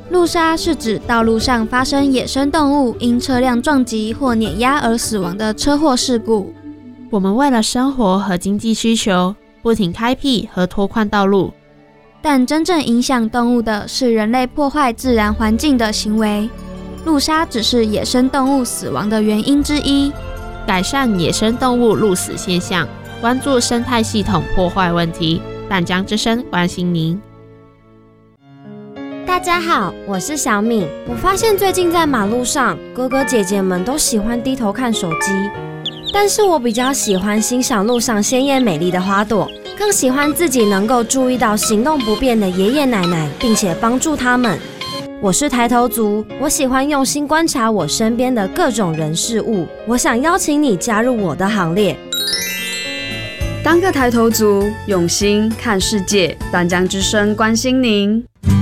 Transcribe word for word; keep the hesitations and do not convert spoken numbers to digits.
路杀是指道路上发生野生动物因车辆撞击或碾压而死亡的车祸事故。 我们为了生活和经济需求，不停开辟和拓宽道路， 但真正影响动物的是人类破坏自然环境的行为。路杀只是野生动物死亡的原因之一。 改善野生动物路死现象，关注生态系统破坏问题，淡江之声关心您。 大家好，我是小敏。我发现最近在马路上，哥哥姐姐们都喜欢低头看手机，但是我比较喜欢欣赏路上鲜艳美丽的花朵，更喜欢自己能够注意到行动不便的爷爷奶奶，并且帮助他们。我是抬头族，我喜欢用心观察我身边的各种人事物。我想邀请你加入我的行列， 当个抬头族，用心看世界。淡江之声关心您。